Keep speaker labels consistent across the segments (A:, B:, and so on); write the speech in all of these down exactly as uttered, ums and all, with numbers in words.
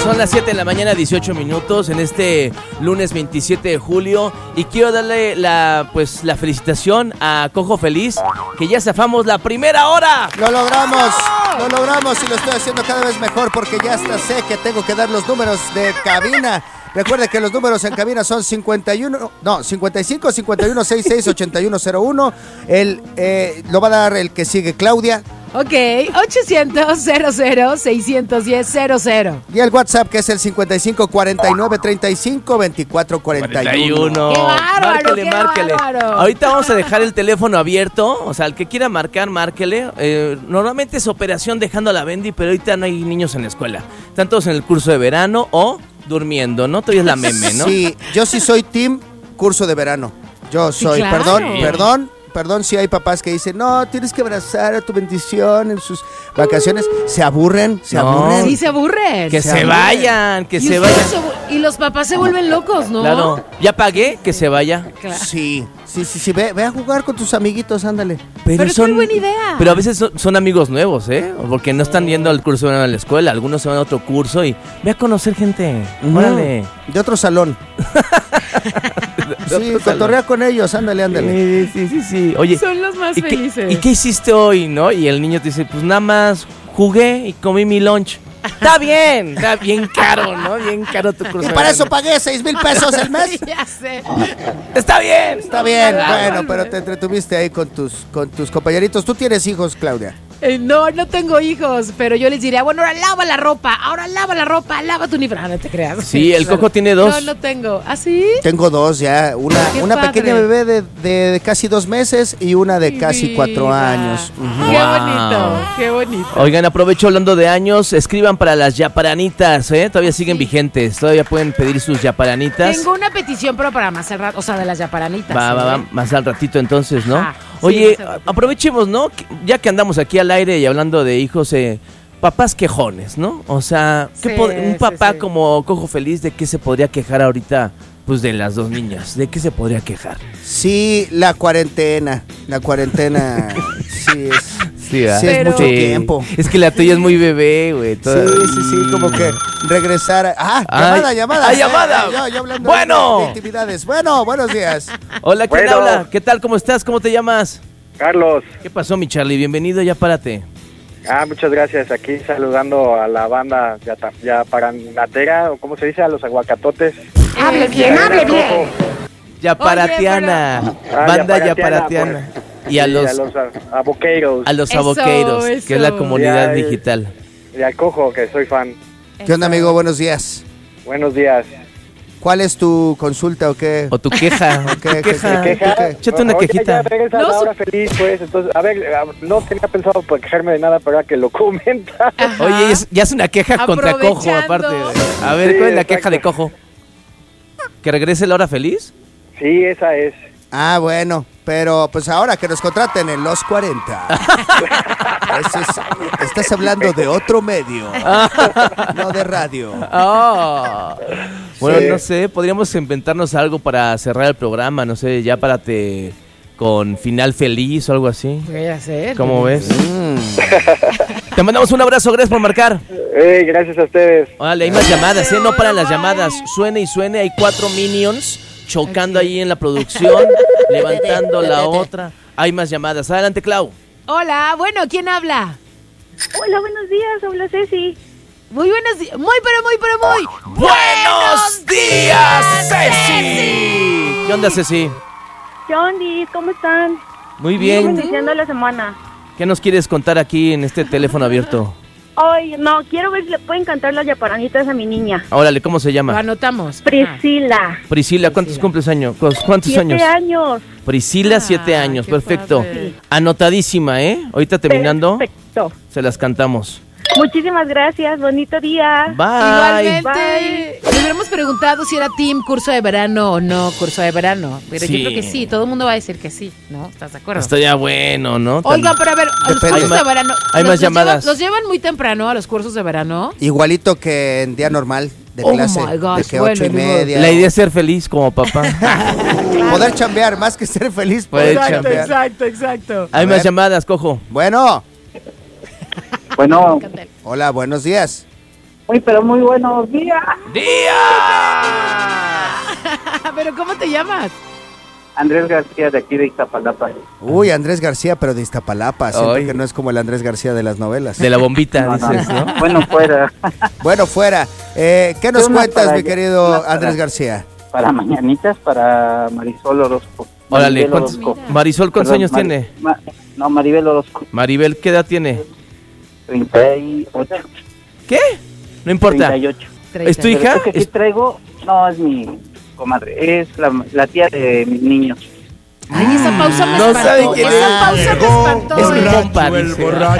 A: Son las siete de la mañana, dieciocho minutos en este lunes veintisiete de julio y quiero darle la pues la felicitación a Cojo Feliz, que ya zafamos la primera hora.
B: Lo logramos, lo logramos y lo estoy haciendo cada vez mejor porque ya hasta sé que tengo que dar los números de cabina. Recuerde que los números en cabina son cincuenta y uno, no, cincuenta y cinco, cincuenta y uno, sesenta y seis, ochenta y uno cero uno. El, eh, lo va a dar el que sigue, Claudia.
C: Ok, ochocientos, cero cero, seiscientos diez, cero cero.
B: Y el WhatsApp, que es el cincuenta y cinco, cuarenta y nueve, treinta y cinco, veinticuatro, cuarenta y uno.
C: ¡Qué bárbaro,
A: Márquele,
C: qué
A: márquele.
C: bárbaro!
A: Ahorita vamos a dejar el teléfono abierto, o sea, el que quiera marcar, márquele. Eh, normalmente es operación dejando a la Bendy, pero ahorita no hay niños en la escuela. Están todos en el curso de verano o durmiendo, ¿no? Todavía es la meme, ¿no?
B: Sí, yo sí soy team curso de verano. Yo soy,
C: Sí, claro.
B: perdón, perdón. Perdón si hay papás que dicen, no, tienes que abrazar a tu bendición en sus vacaciones. Se aburren, se
A: No.
B: aburren.
C: Sí, se aburren.
A: Que
B: Se
A: se
B: aburren.
A: vayan, que
C: y,
A: se
C: ustedes
A: vayan.
C: se vu- y los papás se vuelven locos, ¿no?
A: Claro, ya pagué, que se vaya.
C: Claro.
B: Sí, sí, sí, sí, ve, ve a jugar con tus amiguitos, ándale.
C: Pero es muy buena idea.
A: Pero a veces son, son amigos nuevos, ¿eh? Porque no están yendo al curso de verano a la escuela. Algunos se van a otro curso y ve a conocer gente. Órale.
B: De otro salón. Sí, cotorrea con ellos, ándale, ándale.
A: Sí, sí, sí, sí. Oye,
C: Son los más
A: ¿y qué,
C: felices.
A: ¿y qué hiciste hoy, no? Y el niño te dice, pues nada más jugué y comí mi lunch. Está bien, está bien caro, ¿no? Bien caro tu curso
B: Y
A: de
B: para
A: verano.
B: eso pagué seis mil pesos el mes.
C: Ya sé.
A: Está bien.
B: Está bien,
C: Claro.
B: bueno, pero te entretuviste ahí con tus, con tus compañeritos. ¿Tú tienes hijos, Claudia?
C: Eh, no, no tengo hijos, pero yo les diría, bueno, ahora lava la ropa, ahora lava la ropa, lava tu uniforme. Ah, no te creas.
A: Sí, el Coco tiene dos.
C: No, no tengo. ¿Ah, sí?
B: Tengo dos ya, una,
C: Qué
B: una
C: padre.
B: pequeña bebé de, de- de casi dos meses y una de
C: Mi
B: casi cuatro
C: vida.
B: años. Ujú.
C: Qué
A: Wow.
C: bonito, qué bonito.
A: Oigan, aprovecho hablando de años, escriban para las yaparanitas, ¿eh? Todavía siguen
C: Sí.
A: vigentes, todavía pueden pedir sus yaparanitas.
C: Tengo una petición, pero para más al rato, o sea, de las yaparanitas.
A: Va, va, va,
C: ¿eh?
A: más al ratito entonces, ¿no?
C: Ajá, sí,
A: Oye,
C: más al ratito.
A: aprovechemos, ¿no? Que- Ya que andamos aquí al aire y hablando de hijos, eh, papás quejones, ¿no? O sea, ¿qué
C: Sí,
A: pod- un
C: sí,
A: papá
C: sí.
A: como Cojo Feliz, ¿de qué se podría quejar ahorita? Pues de las dos niñas, ¿de qué se podría quejar?
B: Sí, la cuarentena. La cuarentena, sí es,
A: Sí, ¿verdad?
B: sí es
C: Pero-
B: mucho tiempo.
A: Es que la tuya es muy bebé, güey.
B: Sí,
A: toda-
B: sí, sí, como que regresar. a- Ah,
A: Ay,
B: llamada, llamada.
A: ay,
B: Eh,
A: llamada.
B: eh, yo, yo hablando
A: Bueno.
B: de, de intimidades. Bueno, buenos días.
A: Hola, ¿quién
D: Bueno.
A: habla? ¿Qué tal? ¿Cómo estás? ¿Cómo te llamas?
D: Carlos,
A: ¿Qué pasó, mi Charlie? Bienvenido, ya párate.
D: ah, muchas gracias. Aquí saludando a la banda yata- yaparanatera, o cómo se dice, a los aguacatotes.
C: Hable
D: bien, hable bien.
A: Yaparatiana,
D: Ah,
A: banda
D: yaparatiana,
A: Yaparatiana.
D: pues.
A: Y a
D: Sí,
A: los,
D: a los a- aboqueiros.
A: a los
C: Eso,
A: aboqueiros, que es la
C: eso.
A: comunidad
D: Ya, eh.
A: digital.
D: Y al cojo, que soy fan.
B: ¿Qué onda, amigo? Buenos días.
D: Buenos días.
B: ¿Cuál es tu consulta o qué?
A: O tu queja, o
B: ¿Qué-
A: tu
B: qué-
A: queja.
B: qué- qué- qué?
A: Échate una
D: Oye,
A: quejita.
D: Ya regresa
C: No,
D: la
C: su-
D: hora feliz, pues. Entonces, a ver, a- no tenía pensado por quejarme de nada, pero ahora que lo comenta.
C: Ajá.
A: Oye, es- ya es una queja contra Cojo,
C: Aprovechando.
A: aparte. A ver,
D: Sí,
A: ¿cuál es la
D: exacto.
A: queja de Cojo? ¿Que regrese la hora feliz?
D: Sí, esa es.
B: Ah, bueno, pero pues ahora que nos contraten en los cuarenta. Ese es- estás hablando de otro medio, no de radio.
A: Ah. Bueno,
D: Sí.
A: no sé, podríamos inventarnos algo para cerrar el programa, no sé, ya párate con final feliz o algo así.
C: Voy a hacer.
A: ¿Cómo ves?
B: Mm.
A: Te mandamos un abrazo, gracias por marcar.
D: Eh, gracias a ustedes.
A: Vale, hay más llamadas, ¿eh? No paran las llamadas. Suene y suene, hay cuatro minions chocando ahí en la producción, levantando la otra. Hay más llamadas. Adelante, Clau.
C: Hola, bueno, ¿quién habla?
E: Hola, buenos días, habla Ceci.
C: Muy buenos días. Muy, pero muy, pero muy.
A: ¡Buenos días, Ceci! ¿Qué onda, Ceci?
E: ¿Qué onda? ¿Cómo están?
A: Muy
E: Bien.
A: bien.
E: Iniciando la semana.
A: ¿Qué nos quieres contar aquí en este teléfono abierto?
E: Ay, no, quiero ver si le pueden cantar las yaparanitas a mi niña.
A: Órale, ¿cómo se
C: Lo
A: llama?
C: anotamos.
E: Priscila.
A: Priscila, ¿cuántos
C: Priscila.
A: cumples años? ¿Cuántos
E: Siete
A: años?
E: años.
A: Priscila, siete
C: Ah,
A: años,
C: qué
A: perfecto.
C: padre.
A: Anotadísima, ¿eh? Ahorita terminando,
E: Perfecto.
A: se las cantamos.
E: Muchísimas gracias, bonito día.
A: Bye.
C: Igualmente, le hubiéramos preguntado si era team curso de verano o no curso de verano. Pero
A: Sí.
C: yo creo que sí, todo el mundo va a decir que sí, ¿no? ¿Estás de acuerdo?
A: Estaría bueno, ¿no? Tan-
C: Oigan, pero a ver, a los
B: Depende.
C: cursos
A: Hay
C: de
A: ma-
C: verano.
A: hay
C: ¿los-
A: más
C: los
A: llamadas.
C: llevan- ¿Los llevan muy temprano a los cursos de verano?
B: Igualito que en día normal de
C: Oh
B: clase,
C: my gosh,
B: de que
C: bueno,
B: ocho y
C: ni modo.
B: media.
A: La idea es ser feliz como papá.
B: Poder chambear, más que ser feliz,
A: Puede
B: poder
A: chambear.
B: chambear.
C: exacto, exacto.
A: Hay
B: A
A: más
B: ver.
A: llamadas, Cojo.
B: Bueno,
D: Bueno,
B: hola, buenos días.
F: Muy, pero muy buenos días.
A: ¡Día!
C: ¿Pero cómo te llamas?
F: Andrés García, de aquí de Iztapalapa.
B: Uy, Andrés García, pero de Iztapalapa. Siento
A: Ay.
B: que no es como el Andrés García de las novelas.
A: De la bombita,
F: No, no,
A: dices,
F: no.
A: ¿no?
F: Bueno, fuera.
B: Bueno, fuera. Eh, ¿Qué nos
F: Una
B: cuentas,
F: para
B: mi
F: allá,
B: querido
F: una para-
B: Andrés García?
F: Para mañanitas, para Marisol Orozco.
A: Órale,
F: Maribel
A: ¿cuántos-
F: Orozco.
A: Marisol, ¿cuántos
F: Perdón,
A: años
F: Mari-
A: tiene?
F: Ma- no, Maribel Orozco.
A: Maribel, ¿qué edad tiene?
F: treinta y ocho.
A: ¿Qué? No importa.
F: treinta y ocho.
A: ¿Es tu
F: Pero
A: hija?
F: esto que aquí
A: Es-
F: traigo, no, es mi comadre. Es la, la tía de mis niños.
C: Ay, esa pausa me
A: No
C: espantó.
A: saben quién
C: Esa
A: es.
C: pausa me espantó.
A: Es mi compa, dice.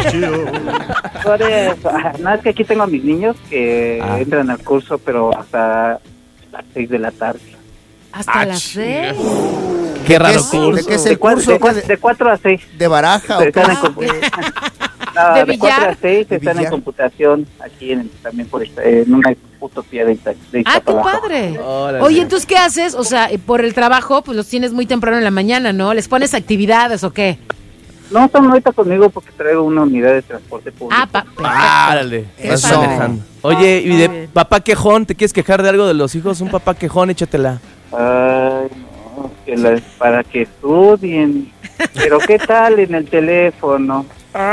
F: Por eso, ajá, nada, es que aquí tengo a mis niños que
A: Ah.
F: entran al curso, pero hasta las seis de la tarde.
C: Hasta
A: Ah,
C: las
A: chinga.
C: seis.
A: Qué raro
B: es?
A: curso.
B: ¿De qué es
F: De,
B: el
F: cua-
B: curso?
F: de, cua- de cuatro a seis.
B: ¿De baraja o qué?
F: Están en
C: Ah,
F: compu-
C: ok.
F: No,
C: ¿De
F: de cuatro
C: billar?
F: a seis
B: ¿De
F: están en
B: billar?
F: computación aquí en, también por esta- en una utopía de, Ita- de
C: Ah, qué
F: Iztapalapa.
C: padre.
A: Órale.
C: Oye, entonces, ¿qué haces? O sea, eh, por el trabajo, pues los tienes muy temprano en la mañana, ¿no? ¿Les pones actividades o qué?
F: No, están ahorita conmigo porque traigo una unidad de transporte público.
C: Ah, pa perfecto.
A: Párale. Vas
B: Eso.
A: manejando. Oye, y
C: Muy
A: de
C: bien.
A: papá quejón, ¿te quieres quejar de algo de los hijos? Un papá quejón, échatela.
F: Ay, no, que la- para que estudien. Pero ¿qué tal en el teléfono?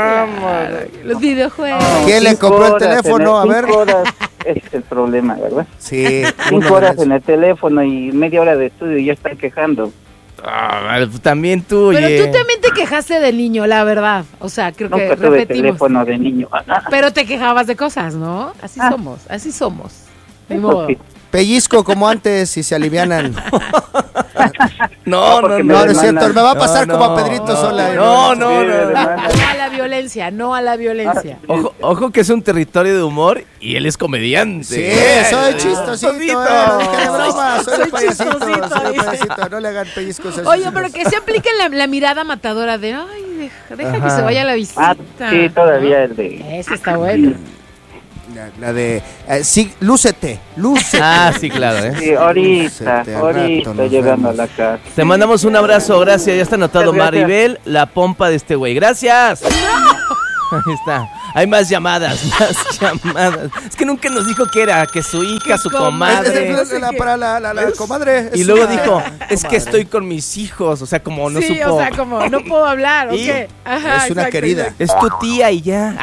C: Los videojuegos.
B: ¿Quién le
F: Cinco
B: compró el
F: horas en
B: teléfono? A
F: cinco
B: ver.
F: horas, ese es el problema, ¿verdad?
B: Sí.
F: Cinco
B: uno de
F: horas
B: esos.
F: en el teléfono y media hora de estudio y ya están quejando.
A: Ah, también tú,
C: Pero
A: oye.
C: tú también te quejaste del niño, la verdad. O sea, creo que
F: Nunca tuve
C: repetimos.
F: teléfono de niño.
C: Pero te quejabas de cosas, ¿no? Así
F: Ah.
C: somos, así somos. Ni
F: Eso
C: modo.
F: sí.
B: Pellizco como antes y se alivianan.
A: No, no,
F: porque
A: no.
F: me
B: No, no es
F: demandan.
B: cierto. Me va a pasar
A: No,
B: como a
A: no,
B: Pedrito
A: no,
B: sola.
A: no, no,
F: Sí,
A: no,
F: me
A: no.
F: demandan.
C: No a la violencia, no a la violencia.
A: Ojo, ojo que es un territorio de humor y él es comediante.
B: Sí,
A: Eh,
B: soy chistosito, eh,
A: chistosito.
B: lo dije de broma, soy
C: Soy
B: el payasito,
C: chistosito,
B: soy el
C: dice.
B: payasito, no le hagan pellizcos a sus
C: Oye,
B: hijos.
C: pero que se aplique la, la mirada matadora de, ay, deja, deja que
A: Ajá.
C: se vaya la visita.
F: Ah, sí, todavía el de...
C: Eso está bueno.
B: La, la de, eh, sí, lúcete, lúcete.
A: Ah, sí, claro, ¿eh?
F: Sí, ahorita,
B: Lúcete, al
F: ahorita
B: rato nos
F: llegando a
B: vemos.
F: la casa.
A: Te mandamos un abrazo, gracias. Ya está anotado
F: Muchas gracias.
A: Maribel, la pompa de este güey. Gracias. Ahí está. Hay más llamadas, más llamadas. Es que nunca nos dijo que era, que su hija, su
C: comadre.
B: Es-
A: comadre.
B: es- es la- para la, la, la comadre.
A: Y
B: es
A: luego
B: una
A: dijo, es que
B: comadre.
A: estoy con mis hijos. O sea, como no
C: sí,
A: supo.
C: o sea, como no puedo hablar, ¿o
A: Y
C: qué? Ajá,
B: es una
C: exacto,
B: querida.
C: exacto.
A: Es tu tía y ya.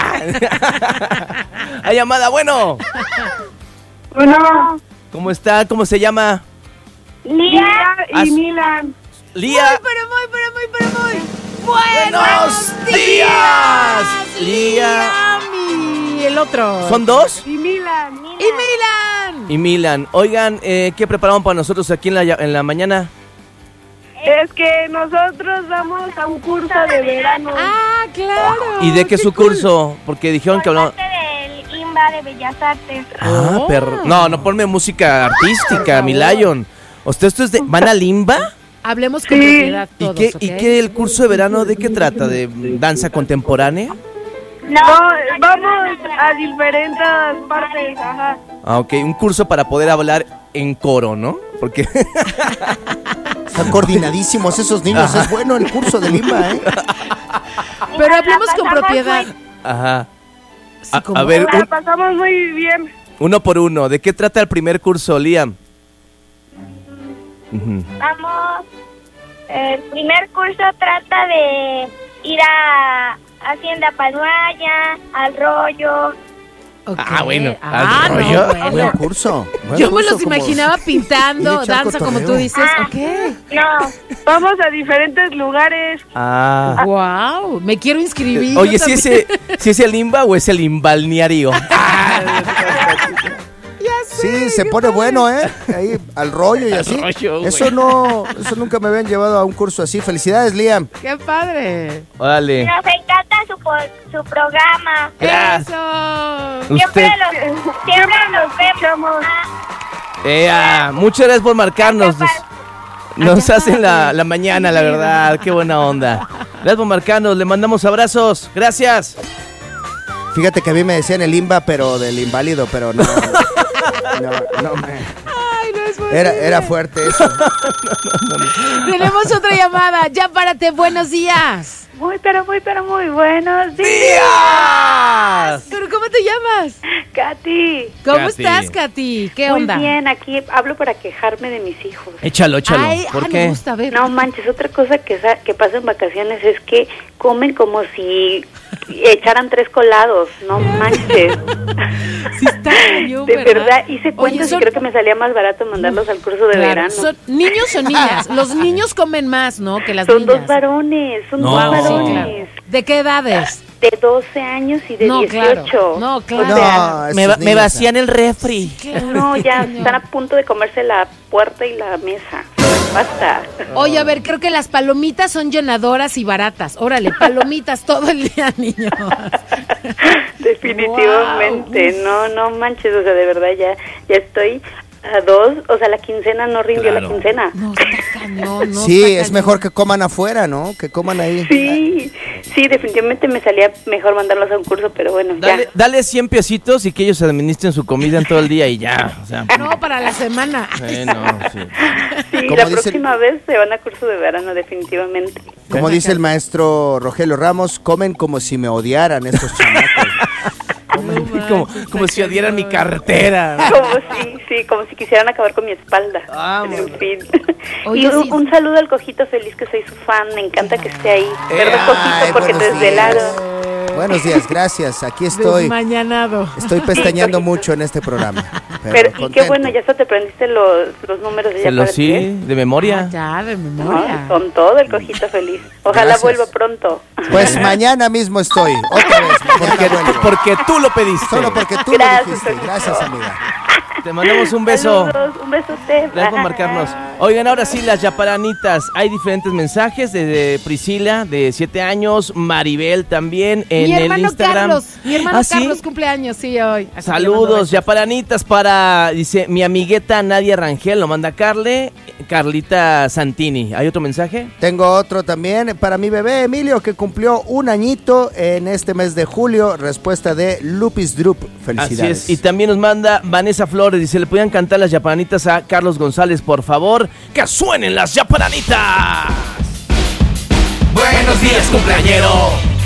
A: Hay llamada, bueno.
E: Bueno,
A: ¿Cómo está? ¿Cómo se llama?
E: Lía
A: As-
E: y Milan.
A: Lía.
C: Muy, pero muy, pero muy, pero muy.
A: ¡Buenos días! Lía.
C: Miami. El otro.
A: ¿Son dos?
E: Y Milan.
C: Y Milan.
A: Y Milan. Oigan, eh, ¿qué preparamos para nosotros aquí en la, en la mañana?
E: Es que nosotros vamos a un curso de verano.
C: Ah, claro.
A: ¿Y de qué es su
C: cool.
A: curso? Porque dijeron que hablaban...
E: del IMBA de Bellas Artes.
A: Ah,
C: Oh.
A: perro. No, no ponme música artística, mi Lion. ¿Usted esto es de... ¿Van a Limba?
C: Hablemos con
E: Sí.
C: propiedad
A: ¿Y
C: todos,
A: qué,
C: ¿ok?
A: ¿Y qué el curso de verano de qué trata? ¿De danza contemporánea?
E: No, vamos a diferentes partes. Ajá.
A: Ah, ok, un curso para poder hablar en coro, ¿no? Porque...
B: Están coordinadísimos esos niños. Es bueno el curso de Lima, ¿eh?
C: Pero hablemos con propiedad.
A: Ajá.
C: Sí,
A: A,
C: como-
A: a ver,
E: La
A: un-
E: pasamos muy bien.
A: uno por uno. ¿De qué trata el primer curso, Liam? Ujú.
G: Vamos, el primer curso trata de ir a Hacienda Panuaya, al rollo.
C: Ok.
A: Ah, bueno,
C: Ah,
A: ¿al
C: no,
A: rollo?
C: bueno.
B: Buen curso. buen
C: Yo me
B: curso,
C: los
B: como-
C: imaginaba pintando,
B: ir a echar
C: danza, como tú
B: cotorreo.
C: dices.
G: Ah.
C: Ok.
G: No,
E: Vamos a diferentes lugares.
A: Ah.
C: Wow, me quiero inscribir.
A: Oye,
C: yo
A: ¿si
C: también.
A: ese, ¿si es el limba o es el imbalneario?
C: Ya sé,
B: Sí, se
C: qué
B: pone
C: padre.
B: bueno, ¿eh? Ahí, al rollo y
A: Al
B: así.
A: rollo, güey.
B: Eso no, eso nunca me habían llevado a un curso así. Felicidades, Liam.
C: Qué padre.
A: Órale.
G: nos encanta su, po- su programa.
A: Gracias.
C: Eso.
G: Siempre
A: Usted,
G: los, siempre los vemos.
A: eh, ah, muchas gracias por marcarnos. Nos, nos hacen la, la mañana, la verdad. Qué buena onda. Gracias por marcarnos. Le mandamos abrazos. Gracias.
B: Fíjate que a mí me decían el Imba, pero del inválido, pero no. No, no me.
C: Ay, no es posible.
B: Era, era fuerte eso.
C: Tenemos otra llamada. Ya párate, buenos días.
E: Muy, pero muy, pero muy buenos días.
A: ¡Días!
C: ¿Pero cómo te llamas?
H: Katy.
C: ¿Cómo
A: Katy.
C: estás, Katy? ¿Qué
H: Muy
C: onda?
H: bien, aquí hablo para quejarme de mis hijos.
A: Échalo, échalo.
C: Ay,
A: ¿Por
C: ah,
A: qué?
C: me gusta ver.
H: No manches, otra cosa que, sa- que pasa en vacaciones es que comen como si echaran tres colados, no manches.
C: Sí está cañón,
H: De
C: ¿verdad?
H: verdad, hice
C: Oye,
H: cuentas
C: son-
H: y creo que me salía más barato mandarlos al curso de
C: Claro,
H: verano.
C: ¿son niños o niñas? Los niños comen más, ¿no? Que las
H: Son
C: niñas.
H: dos varones, son
A: No.
H: dos
A: Wow, sí,
H: varones.
C: claro. ¿De qué edades?
H: De doce años y de
C: No, claro.
H: dieciocho.
C: No, claro.
H: O sea,
B: No,
A: Me,
B: esos
A: va- me
B: niños,
A: vacían el refri.
H: no, ya están a punto de comerse la puerta y la mesa. Basta.
C: Oye, a ver, creo que las palomitas son llenadoras y baratas. Órale, palomitas todo el día, niños.
H: Definitivamente, no, no manches, o sea, de verdad ya, ya estoy a dos, o sea, la quincena no rindió
A: Claro.
H: la quincena.
C: No, está cañón, no
B: Sí,
C: está
B: es
C: cañón.
B: mejor que coman afuera, ¿no? Que coman ahí.
H: Sí, sí, definitivamente me salía mejor mandarlos a un curso, pero bueno,
A: Dale,
H: ya.
A: dale cien pesitos y que ellos administren su comida en todo el día y ya. O sea,
C: No, para la semana.
A: eh, no, sí.
H: Sí,
B: como
H: la
B: dice-
H: próxima vez se van a curso de verano, definitivamente.
B: Como dice el maestro Rogelio Ramos, comen como si me odiaran estos chamacos.
A: como, como si odiaran mi cartera.
H: Como si, sí, como si quisieran acabar con mi espalda.
A: Vámonos.
H: En fin.
C: Oye,
H: y un,
C: sí.
H: un saludo al Cojito Feliz, que soy su fan, me encanta que esté ahí. Perdón,
B: Ay,
H: Cojito, porque te
B: buenos
H: desvelaron.
B: días. Buenos días, gracias. Aquí estoy.
C: Desmañanado.
B: Estoy pestañeando
H: Cojito.
B: mucho en este programa. Pero,
H: Pero, y qué
B: contento.
H: bueno, ya hasta te aprendiste los, los números de
A: Se
H: ya
A: lo
H: para
A: sí,
H: ti.
A: de memoria.
C: Ah, ya, de
H: No,
C: memoria.
H: con todo el Cojito Feliz. Ojalá
B: Gracias.
H: vuelva pronto.
B: Pues mañana mismo estoy. Otra vez. Mañana
A: Porque,
B: vuelvo.
A: porque tú lo pediste.
B: Solo porque tú
H: Gracias,
B: lo dijiste.
H: Cojito.
B: Gracias, amiga.
A: Te mandamos un beso.
H: Saludos, un besote.
A: Gracias por marcarnos. Oigan, ahora sí, las yaparanitas. Hay diferentes mensajes de Priscila, de siete años, Maribel también, en
C: mi
A: el
C: hermano
A: Instagram.
C: Carlos, mi hermano
A: ¿Ah, sí?
C: Carlos cumpleaños, sí, hoy. Así que le mando
A: Saludos,
C: besos.
A: yaparanitas para, dice, mi amigueta Nadia Rangel, lo manda Carle, Carlita Santini. ¿Hay otro mensaje?
B: Tengo otro también para mi bebé Emilio, que cumplió un añito en este mes de julio. Respuesta de Lupis Drup. Felicidades.
A: Así es. Y también nos manda Vanessa Flores, dice, ¿le podían cantar las yaparanitas a Carlos González, por favor? ¡Que suenen las yaparanitas! Buenos días, cumpleañero.